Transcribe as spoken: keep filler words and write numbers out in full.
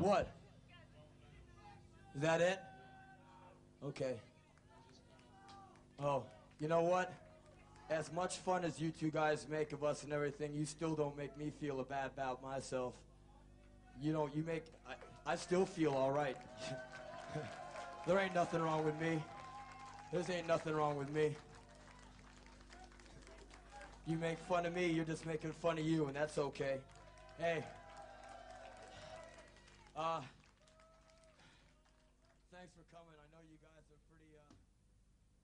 What? Is that it? Okay. Oh, you know what? As much fun as you two guys make of us and everything, you still don't make me feel a bad about myself. You don't, you make, I, I still feel all right. There ain't nothing wrong with me. There ain't nothing wrong with me. You make fun of me, you're just making fun of you, and that's okay. Hey. Uh...